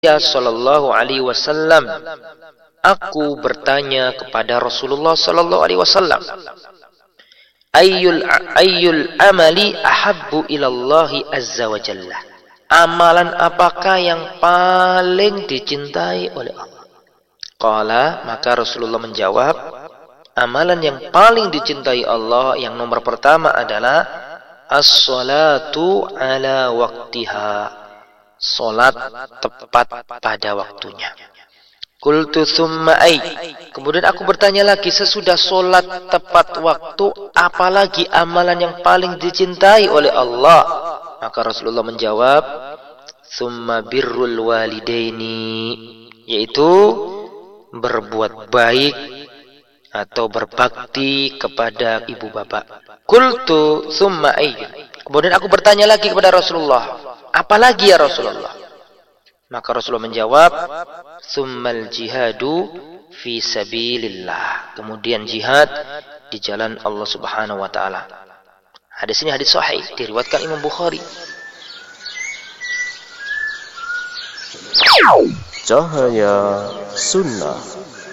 sallallahu alaihi wasallam. Aku bertanya kepada Rasulullah sallallahu alaihi wasallam, ayyul amali ahabbu ilallahi azza wa jalla. Amalan apakah yang paling dicintai oleh Allah? Qala, maka Rasulullah menjawab, amalan yang paling dicintai Allah yang nomor pertama adalah as-salatu ala waktiha. Salat tepat pada waktunya. Qultu tsumma ay. Kemudian aku bertanya lagi, sesudah salat tepat waktu, apalagi amalan yang paling dicintai oleh Allah? Maka Rasulullah menjawab, tsumma birrul walidaini, yaitu berbuat baik atau berbakti kepada ibu bapak. Qultu tsumma ay. Kemudian aku bertanya lagi kepada Rasulullah, apalagi ya Rasulullah? Maka Rasulullah menjawab, tsummal jihadu fi sabilillah. Kemudian jihad di jalan Allah Subhanahu wa taala. Hadis ini hadis sahih, diriwayatkan Imam Bukhari. Cahaya Sunnah.